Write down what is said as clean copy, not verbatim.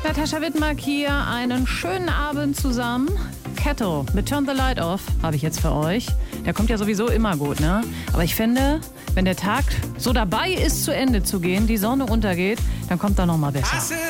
Natascha Wittmark hier, einen schönen Abend zusammen. Ketto mit Turn the Light Off habe ich jetzt für euch. Der kommt ja sowieso immer gut, ne? Aber ich finde, wenn der Tag so dabei ist, zu Ende zu gehen, die Sonne untergeht, dann kommt er noch mal besser.